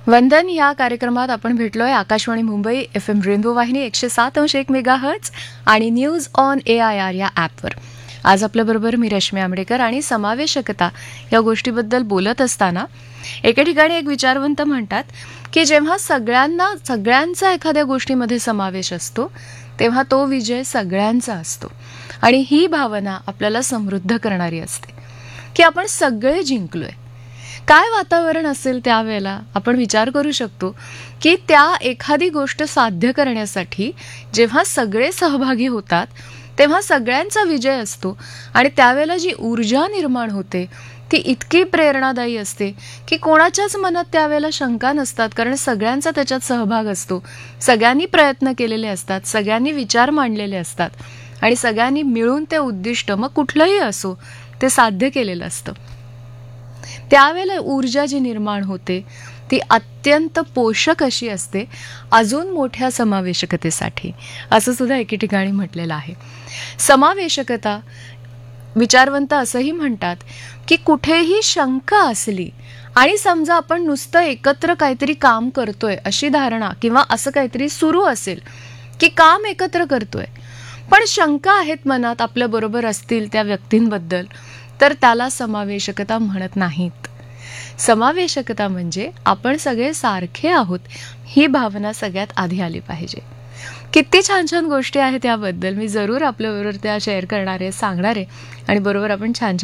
वंदन या कार्यक्रमात आपण भेटलोय आकाशवाणी मुंबई FM रेनबो वाहिनी 107.1 मेगाहर्ट्ज आणि न्यूज ऑन AIR या ॲपवर. आज आपल्याबरोबर मी रश्मी आंबडेकर आणि समावेशकता या गोष्टीबद्दल बोलत असताना एके ठिकाणी एक विचारवंत म्हणतात की जेव्हा सगळ्यांचा एखाद्या गोष्टीमध्ये समावेश असतो तेव्हा तो विजय सगळ्यांचा असतो आणि ही भावना आपल्याला समृद्ध करणारी असते की आपण सगळे जिंकलोय. काय वातावरण असेल त्यावेळेला आपण विचार करू शकतो की त्या एखादी गोष्ट साध्य करण्यासाठी जेव्हा सगळे सहभागी होतात तेव्हा सगळ्यांचा विजय असतो आणि त्यावेळेला जी ऊर्जा निर्माण होते ती इतकी प्रेरणादायी असते की कोणाच्याच मनात त्यावेळेला शंका नसतात, कारण सगळ्यांचा त्याच्यात सहभाग असतो. सगळ्यांनी प्रयत्न केलेले असतात, सगळ्यांनी विचार मांडलेले असतात आणि सगळ्यांनी मिळून ते उद्दिष्ट मग कुठलंही असो ते साध्य केलेलं असतं. त्यावेळेला ऊर्जा जी निर्माण होते ती अत्यंत पोषक अशी असते अजून मोठ्या समावेशकतेसाठी, असं सुद्धा एके ठिकाणी म्हटलेलं आहे. समावेशकता विचारवंत असंही म्हणतात की कुठेही शंका असली आणि समजा आपण नुसतं एकत्र काहीतरी काम करतोय अशी धारणा किंवा असं काहीतरी सुरू असेल की काम एकत्र करतोय पण शंका आहेत मनात आपल्या बरोबर असतील त्या व्यक्तींबद्दल, तर त्याला समावेशकता म्हणत नाहीत. समावेशकता म्हणजे आपण सगळे सारखे आहोत ही भावना सगळ्यात आधी आली पाहिजे. किती छान छान गोष्टी आहेत याबद्दल मी जरूर आपल्याबरोबर त्या शेअर करणार आहे, सांगणार आहे आणि बरोबर आपण छान